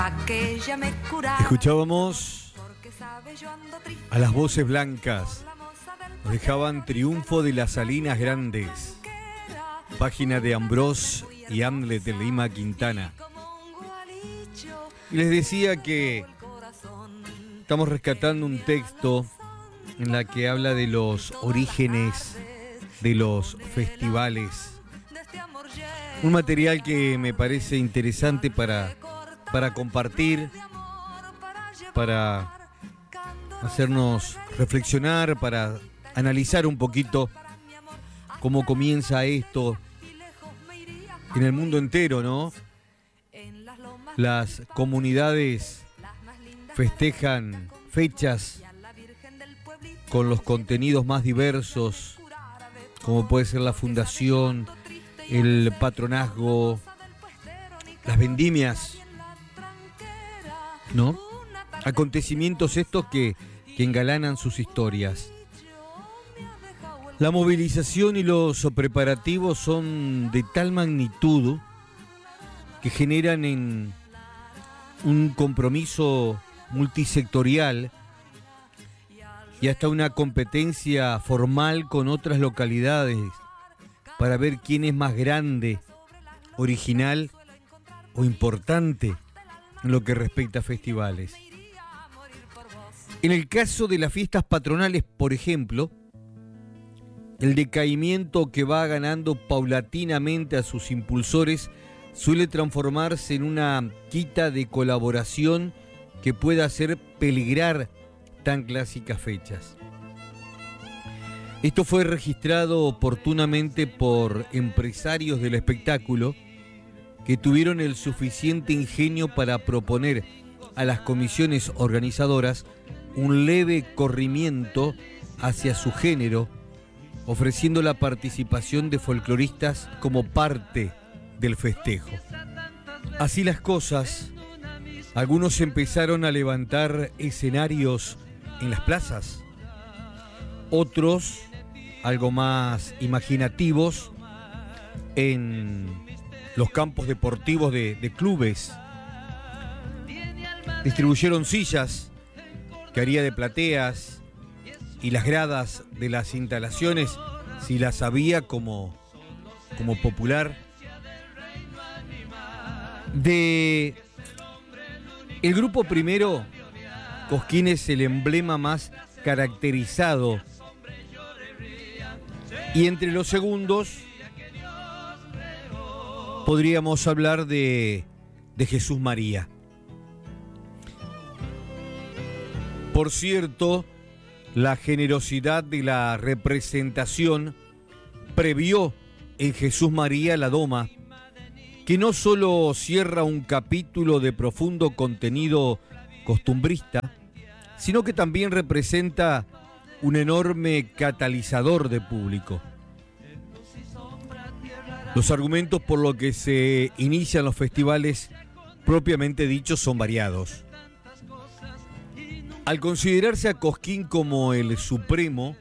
Escuchábamos a las voces blancas. Nos dejaban Triunfo de las Salinas Grandes. Página de Ambrós y Hamlet de Lima Quintana. Y les decía que estamos rescatando un texto en la que habla de los orígenes de los festivales. Un material que me parece interesante para compartir, para hacernos reflexionar, para analizar un poquito cómo comienza esto en el mundo entero, ¿no? Las comunidades festejan fechas con los contenidos más diversos, como puede ser la fundación, el patronazgo, las vendimias, ¿no? Acontecimientos estos que engalanan sus historias. La movilización y los preparativos son de tal magnitud que generan en un compromiso multisectorial y hasta una competencia formal con otras localidades para ver quién es más grande, original o importante en lo que respecta a festivales. En el caso de las fiestas patronales, por ejemplo, el decaimiento que va ganando paulatinamente a sus impulsores suele transformarse en una quita de colaboración que pueda hacer peligrar tan clásicas fechas. Esto fue registrado oportunamente por empresarios del espectáculo que tuvieron el suficiente ingenio para proponer a las comisiones organizadoras un leve corrimiento hacia su género, ofreciendo la participación de folcloristas como parte del festejo. Así las cosas, algunos empezaron a levantar escenarios en las plazas, otros, algo más imaginativos, en los campos deportivos de clubes. Distribuyeron sillas que haría de plateas y las gradas de las instalaciones, si las había como popular. De el grupo primero, Cosquín es el emblema más caracterizado. Y entre los segundos podríamos hablar de Jesús María. Por cierto, la generosidad de la representación previó en Jesús María la Doma, que no solo cierra un capítulo de profundo contenido costumbrista, sino que también representa un enorme catalizador de público. Los argumentos por los que se inician los festivales propiamente dichos son variados. Al considerarse a Cosquín como el supremo,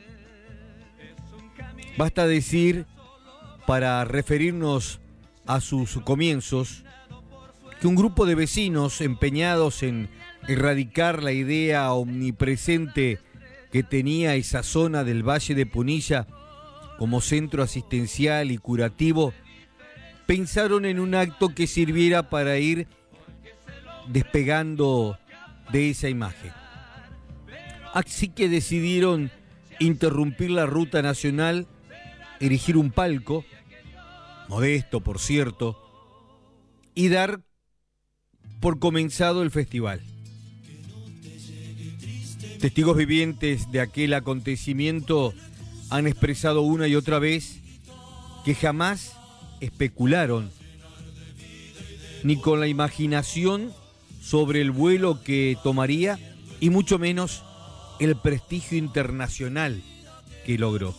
basta decir, para referirnos a sus comienzos, que un grupo de vecinos empeñados en erradicar la idea omnipresente que tenía esa zona del Valle de Punilla como centro asistencial y curativo, pensaron en un acto que sirviera para ir despegando de esa imagen. Así que decidieron interrumpir la ruta nacional, erigir un palco, modesto por cierto, y dar por comenzado el festival. Testigos vivientes de aquel acontecimiento han expresado una y otra vez que jamás especularon ni con la imaginación sobre el vuelo que tomaría y mucho menos el prestigio internacional que logró.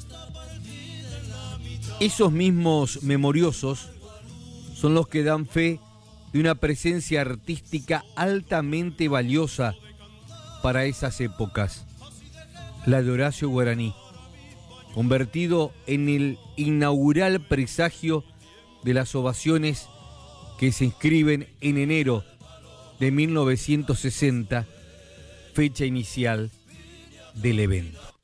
Esos mismos memoriosos son los que dan fe de una presencia artística altamente valiosa para esas épocas, la de Horacio Guaraní, convertido en el inaugural presagio de las ovaciones que se inscriben en enero de 1960, fecha inicial del evento.